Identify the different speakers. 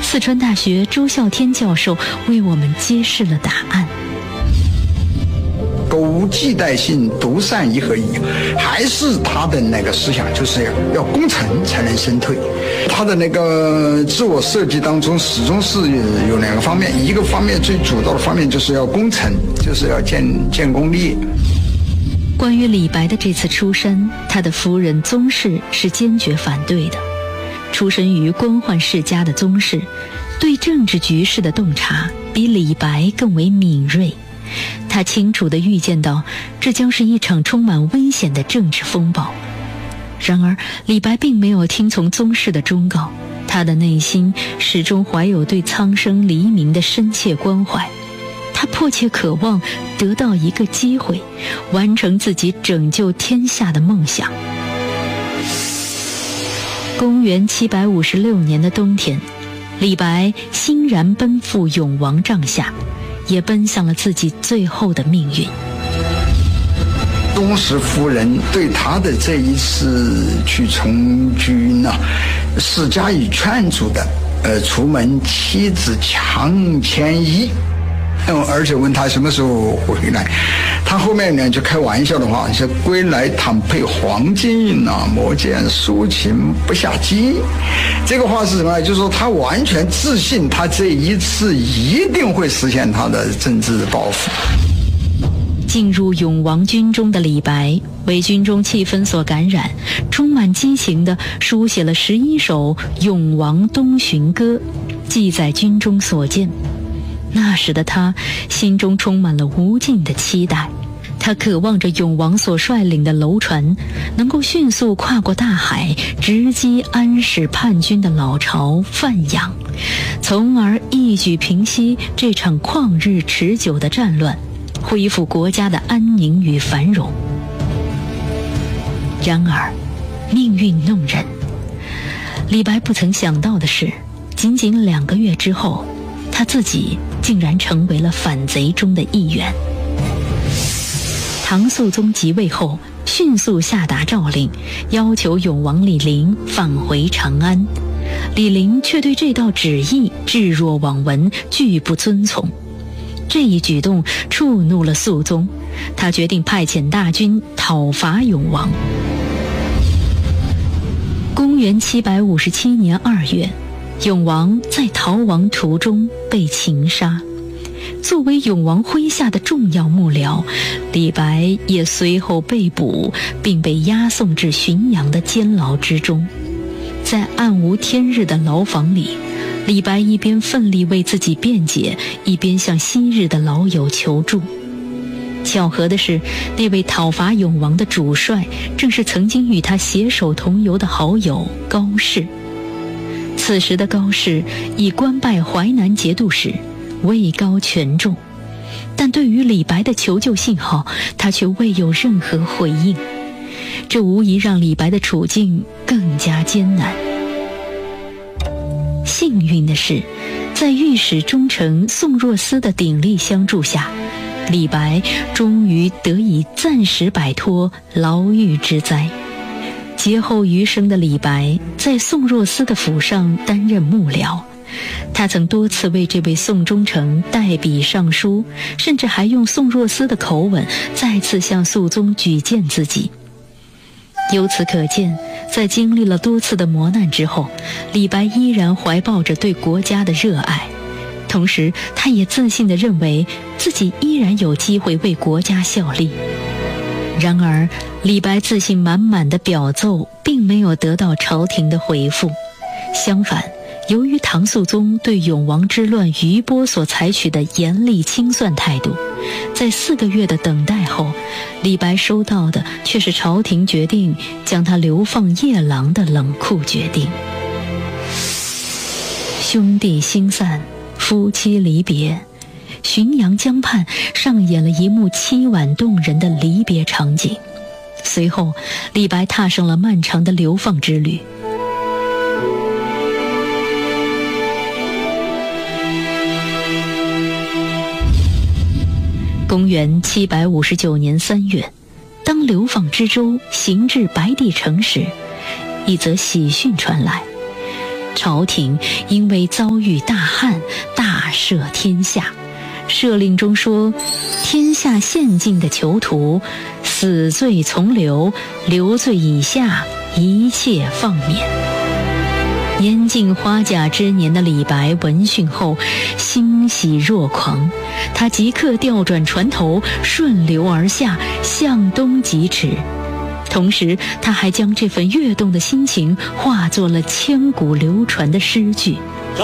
Speaker 1: 四川大学周孝天教授为我们揭示了答案。
Speaker 2: 购物忌怠性独善一合一，还是他的那个思想，就是要攻城才能身退。他的那个自我设计当中，始终是有两个方面，一个方面最主导的方面就是要攻城，就是要建功立业。
Speaker 1: 关于李白的这次出山，他的夫人宗室是坚决反对的。出身于官宦世家的宗室，对政治局势的洞察比李白更为敏锐。他清楚地预见到，这将是一场充满危险的政治风暴。然而，李白并没有听从宗室的忠告，他的内心始终怀有对苍生黎民的深切关怀。他迫切渴望得到一个机会，完成自己拯救天下的梦想。公元756年的冬天，李白欣然奔赴永王帐下，也奔向了自己最后的命运。
Speaker 2: 宗室夫人对他的这一次去从军呢，是加以劝阻的。出门妻子强牵衣，而且问他什么时候回来。他后面呢就开玩笑的话，说归来倘配黄金啊，莫见抒情不下机。这个话是什么？就是说他完全自信，他这一次一定会实现他的政治抱负。
Speaker 1: 进入永王军中的李白为军中气氛所感染，充满激情地书写了11首《永王东巡歌》，记载军中所见。那时的他心中充满了无尽的期待，他渴望着永王所率领的楼船能够迅速跨过大海，直击安史叛军的老巢范阳，从而一举平息这场旷日持久的战乱，恢复国家的安宁与繁荣。然而命运弄人，李白不曾想到的是，仅仅2个月之后，他自己竟然成为了反贼中的一员。唐肃宗即位后，迅速下达诏令，要求永王李璘返回长安。李璘却对这道旨意置若罔闻，拒不遵从。这一举动触怒了肃宗，他决定派遣大军讨伐永王。公元757年2月，永王在逃亡途中被擒杀。作为永王麾下的重要幕僚，李白也随后被捕，并被押送至浔阳的监牢之中。在暗无天日的牢房里，李白一边奋力为自己辩解，一边向昔日的老友求助。巧合的是，那位讨伐永王的主帅正是曾经与他携手同游的好友高适。此时的高适已官拜淮南节度使，位高权重，但对于李白的求救信号，他却未有任何回应。这无疑让李白的处境更加艰难。幸运的是，在御史中丞宋若思的鼎力相助下，李白终于得以暂时摆脱牢狱之灾。劫后余生的李白在宋若思的府上担任幕僚，他曾多次为这位宋忠诚代笔上书，甚至还用宋若思的口吻再次向肃宗举荐自己。由此可见，在经历了多次的磨难之后，李白依然怀抱着对国家的热爱，同时他也自信地认为自己依然有机会为国家效力。然而，李白自信满满的表奏并没有得到朝廷的回复，相反，由于唐肃宗对永王之乱余波所采取的严厉清算态度，在4个月的等待后，李白收到的却是朝廷决定将他流放夜郎的冷酷决定。兄弟心散，夫妻离别，浔阳江畔上演了一幕凄婉动人的离别场景。随后，李白踏上了漫长的流放之旅。公元759年3月，当流放之舟行至白帝城时，一则喜讯传来： 朝廷因为遭遇大旱，大赦天下。赦令中说，天下县境的囚徒，死罪从流，流罪以下，一切放免。年近花甲之年的李白闻讯后，欣喜若狂，他即刻调转船头，顺流而下，向东疾驰。同时，他还将这份跃动的心情化作了千古流传的诗句。